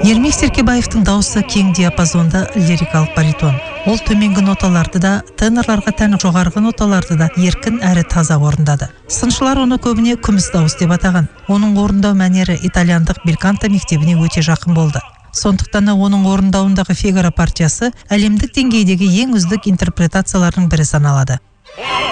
Ермек Серкебаевтың дауысы кең диапазонда лирикалық баритон. Ол төменгі ноталарды да, тенорларға тән жоғарғы ноталарды да еркін әрі таза орындады. Сыншылар оны көбіне күміс дауыс деп атаған. Оның орындау мәнері итальяндық белканто мектебіне өте жақын болды. Сондықтан оның орындауындағы Фигаро партиясы әлемдік деңгейдегі ең үздік интерпретациялардың бірі саналады.